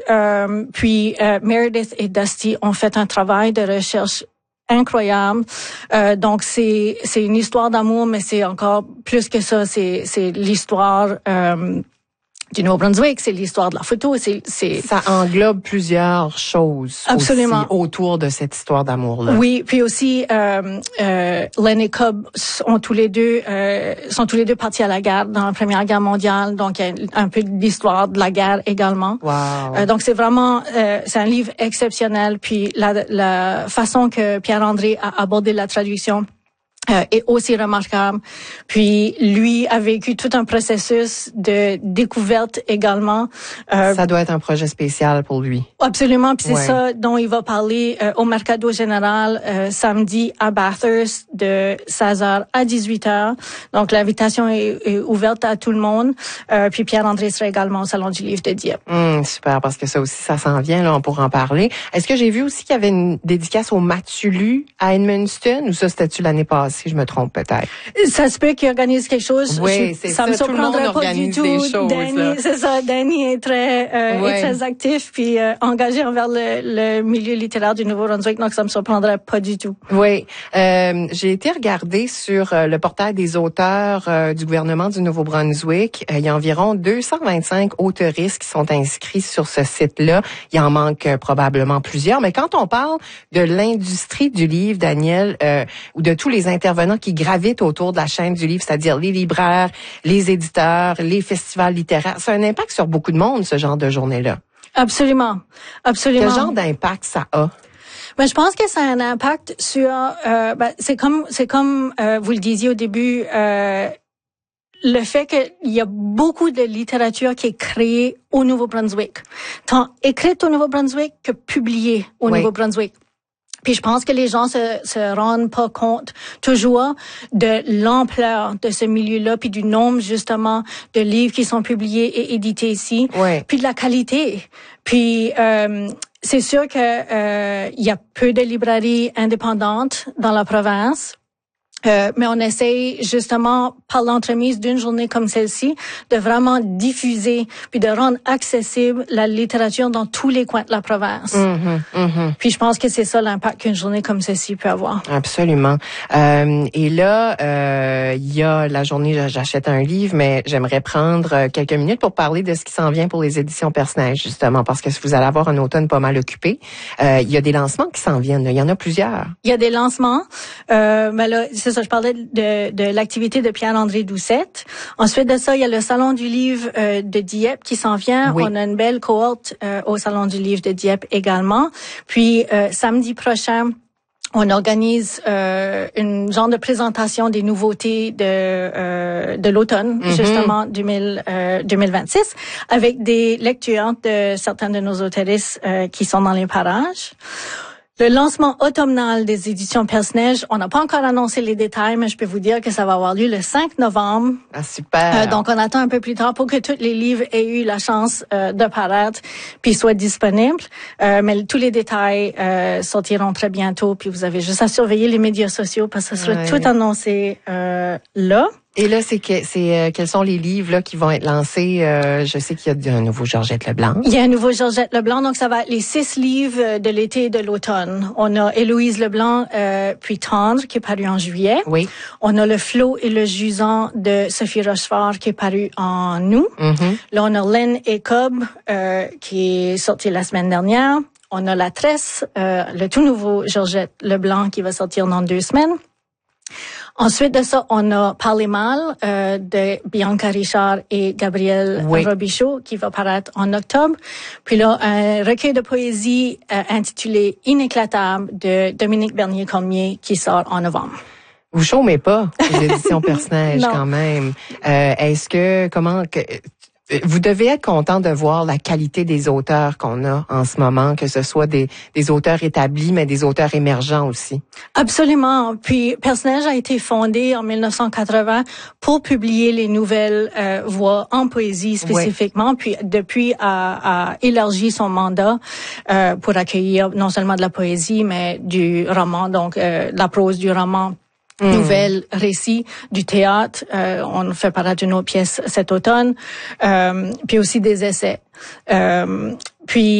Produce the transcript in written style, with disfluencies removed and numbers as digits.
puis Meredith et Dusty ont fait un travail de recherche incroyable. Donc c'est une histoire d'amour, mais c'est encore plus que ça. C'est l'histoire du Nouveau-Brunswick, c'est l'histoire de la photo, Ça englobe plusieurs choses. Absolument. Aussi autour de cette histoire d'amour-là. Oui, puis aussi Len et Cobb sont tous les deux partis à la guerre dans la Première Guerre mondiale, donc il y a un peu d'histoire de la guerre également. Wow. Donc c'est vraiment c'est un livre exceptionnel, puis la façon que Pierre-André a abordé la traduction est aussi remarquable. Puis lui a vécu tout un processus de découverte également. Ça doit être un projet spécial pour lui. Absolument, puis c'est ça dont il va parler au Mercado Général samedi à Bathurst de 16h à 18h. Donc l'invitation est ouverte à tout le monde. Puis Pierre-André sera également au Salon du Livre de Dieppe. Super, parce que ça aussi, ça s'en vient, là, on pourra en parler. Est-ce que j'ai vu aussi qu'il y avait une dédicace au Matulu à Edmundston, ou ça, c'était-tu l'année passée? Si je me trompe peut-être. Ça se peut qu'il organise quelque chose. Oui, c'est ça. Ça me surprendrait pas du tout. Danny, c'est ça. Danny est très actif puis engagé envers le milieu littéraire du Nouveau-Brunswick, donc ça me surprendrait pas du tout. Oui, j'ai été regarder sur le portail des auteurs du gouvernement du Nouveau-Brunswick. Il y a environ 225 auteuristes qui sont inscrits sur ce site-là. Il en manque probablement plusieurs, mais quand on parle de l'industrie du livre, Daniel, ou de tous les intervenants qui gravitent autour de la chaîne du livre, c'est-à-dire les libraires, les éditeurs, les festivals littéraires. Ça a un impact sur beaucoup de monde, ce genre de journée-là. Absolument. Quel genre d'impact ça a? Ben, je pense que ça a un impact sur... c'est comme vous le disiez au début, le fait qu'il y a beaucoup de littérature qui est créée au Nouveau-Brunswick. Tant écrite au Nouveau-Brunswick que publiée au Nouveau-Brunswick. Puis je pense que les gens se rendent pas compte toujours de l'ampleur de ce milieu-là, puis du nombre justement de livres qui sont publiés et édités ici, puis de la qualité. Puis c'est sûr que il y a peu de librairies indépendantes dans la province. Mais on essaye justement, par l'entremise d'une journée comme celle-ci, de vraiment diffuser puis de rendre accessible la littérature dans tous les coins de la province. Puis je pense que c'est ça l'impact qu'une journée comme celle-ci peut avoir. Absolument. Et là, il y a la journée J'achète un livre, mais j'aimerais prendre quelques minutes pour parler de ce qui s'en vient pour les éditions Personnage, justement, parce que vous allez avoir un automne pas mal occupé. Il y a des lancements qui s'en viennent. Il y en a plusieurs. Il y a des lancements. Mais là, c'est ça, je parlais de l'activité de Pierre-André Doucette. Ensuite de ça, il y a le Salon du Livre de Dieppe qui s'en vient. On a une belle cohorte au Salon du Livre de Dieppe également. Puis samedi prochain, on organise une genre de présentation des nouveautés de l'automne, justement 2026, avec des lectures de certains de nos auteuristes qui sont dans les parages. Le lancement automnal des éditions Personnage, on n'a pas encore annoncé les détails, mais je peux vous dire que ça va avoir lieu le 5 novembre. Ah, super! Donc, on attend un peu plus tard pour que tous les livres aient eu la chance de paraître puis soient disponibles. Mais tous les détails sortiront très bientôt, puis vous avez juste à surveiller les médias sociaux parce que ça sera tout annoncé là. Et là, quels sont les livres là qui vont être lancés? Je sais qu'il y a un nouveau Georgette Leblanc. Il y a un nouveau Georgette Leblanc, donc ça va être les 6 livres de l'été et de l'automne. On a Héloïse Leblanc, puis Tendre, qui est paru en juillet. Oui. On a Le Flot et le Jusant de Sophie Rochefort, qui est paru en août. Là, on a Len et Cobb, qui est sorti la semaine dernière. On a La Tresse, le tout nouveau Georgette Leblanc, qui va sortir dans 2 semaines. Ensuite de ça, on a Parler mal de Bianca Richard et Gabrielle Robichaud qui va paraître en octobre. Puis là, un recueil de poésie intitulé Inéclatable de Dominique Bernier-Cormier qui sort en novembre. Vous chômez pas les éditions Personnage quand même. Vous devez être content de voir la qualité des auteurs qu'on a en ce moment, que ce soit des auteurs établis, mais des auteurs émergents aussi. Absolument. Puis Personnage a été fondé en 1980 pour publier les nouvelles voix en poésie spécifiquement. Puis depuis a élargi son mandat pour accueillir non seulement de la poésie, mais du roman, donc la prose du roman. Nouvelles, récits, du théâtre. On fait paraître une autre pièce cet automne. Puis aussi des essais. Puis